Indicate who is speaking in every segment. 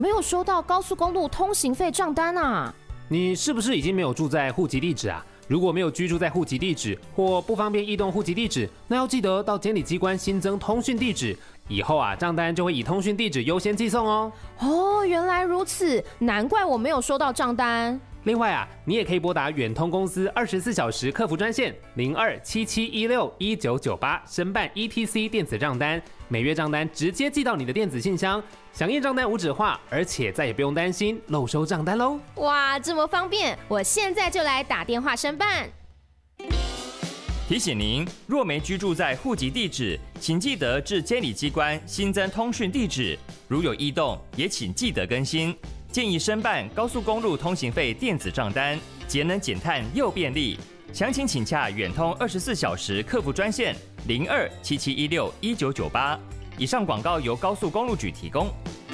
Speaker 1: 没有收到高速公路通行费账单啊。
Speaker 2: 你是不是已经没有住在户籍地址啊？如果没有居住在户籍地址或不方便异动户籍地址，那要记得到监理机关新增通讯地址，以后啊账单就会以通讯地址优先寄送哦。
Speaker 1: 哦，原来如此，难怪我没有收到账单。
Speaker 2: 另外啊，你也可以拨打远通公司24小时客服专线0277161998申办 ETC 电子账单，每月账单直接寄到你的电子信箱，响应账单无纸化，而且再也不用担心漏收账单喽。
Speaker 1: 哇，这么方便，我现在就来打电话申办。
Speaker 3: 提醒您，若没居住在户籍地址，请记得至监理机关新增通讯地址，如有异动，也请记得更新。建议申办高速公路通行费电子账单，节能减碳又便利。详情请洽远通24小时客服专线0277161998。以上广告由高速公路局提供。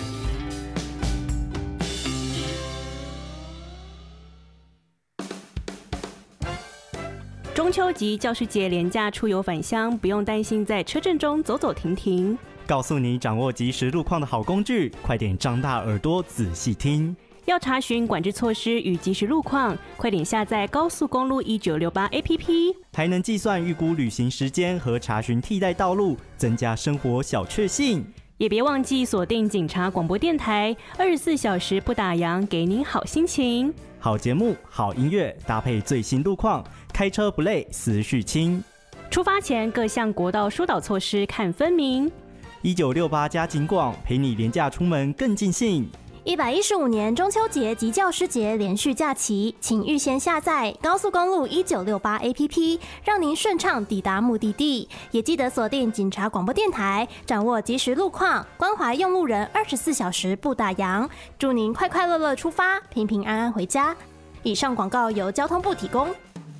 Speaker 4: 中秋及教师节连假出游返乡，不用担心在车阵中走走停停。
Speaker 5: 告诉你掌握即时路况的好工具，快点张大耳朵仔细听。
Speaker 4: 要查询管制措施与即时路况，快点下载高速公路1968 APP，
Speaker 5: 还能计算预估旅行时间和查询替代道路，增加生活小确幸。
Speaker 4: 也别忘记锁定警察广播电台，24小时不打烊，给您好心情。
Speaker 5: 好节目、好音乐，搭配最新路况，开车不累，思绪轻。
Speaker 4: 出发前各项国道疏导措施看分明。
Speaker 5: 1968加警广，陪你连假出门更尽兴。
Speaker 6: 115年中秋节及教师节连续假期，请预先下载高速公路1968 APP， 让您顺畅抵达目的地。也记得锁定警察广播电台，掌握即时路况，关怀用路人，24小时不打烊。祝您快快乐乐出发，平平安安回家。以上广告由交通部提供。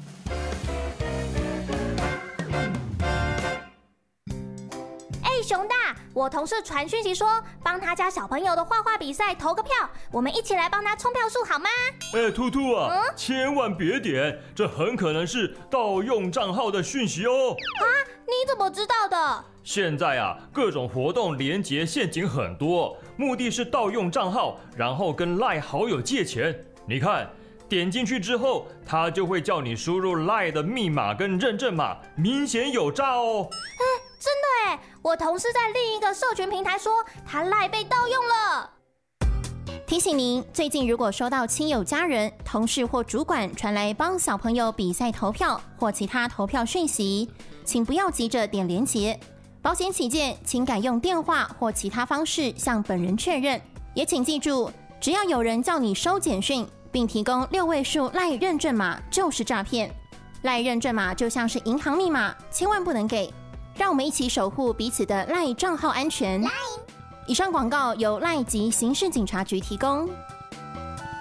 Speaker 7: 熊大，我同事传讯息说，帮他家小朋友的画画比赛投个票，我们一起来帮他冲票数好吗？
Speaker 8: 兔兔啊，千万别点，这很可能是盗用账号的讯息哦。
Speaker 7: 啊，你怎么知道的？
Speaker 8: 现在啊，各种活动连结陷阱很多，目的是盗用账号，然后跟 LINE 好友借钱。你看，点进去之后，他就会叫你输入 LINE 的密码跟认证码，明显有诈哦。
Speaker 7: 真的耶，我同事在另一个社群平台说，他 LINE 被盗用了。
Speaker 6: 提醒您，最近如果收到亲友、家人、同事或主管传来帮小朋友比赛投票或其他投票讯息，请不要急着点连结。保险起见，请改用电话或其他方式向本人确认。也请记住，只要有人叫你收简讯，并提供6位数 LINE 认证码，就是诈骗。LINE 认证码就像是银行密码，千万不能给。让我们一起守护彼此的 LINE 账号安全。以上广告由 LINE 及刑事警察局提供。